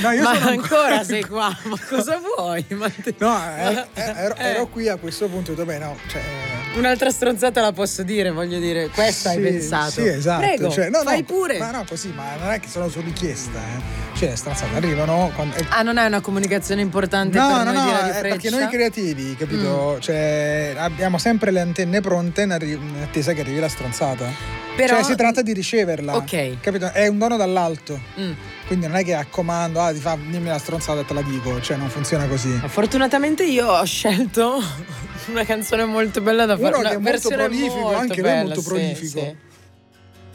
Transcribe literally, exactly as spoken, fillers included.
No, io ma sono ancora, ancora sei qua, ma cosa vuoi? Ma te- No, eh, eh, ero, Eh. ero qui a questo punto, dove no, cioè, Un'altra stronzata la posso dire, voglio dire, questa sì, hai pensato. Sì, esatto. Prego, cioè, no, fai no, pure. Ma no, così, ma non è che sono su richiesta, eh. Cioè, le stronzate arrivano quando, eh, Ah, non è una comunicazione importante No, per no, noi no, di Radio è Freccia? perché noi creativi, capito? Cioè, abbiamo sempre le antenne pronte in, arri- in attesa che arrivi la stronzata. Però- Cioè, si tratta di riceverla. Ok. Capito? È un dono dall'alto. Mm. Quindi non è che a comando, ah, ti fa, dimmi la stronzata e te la dico. Cioè, non funziona così. Fortunatamente io ho scelto una canzone molto bella da fare. Uno una che è molto versione prolifico, molto anche lui bella, è molto sì, prolifico. sì.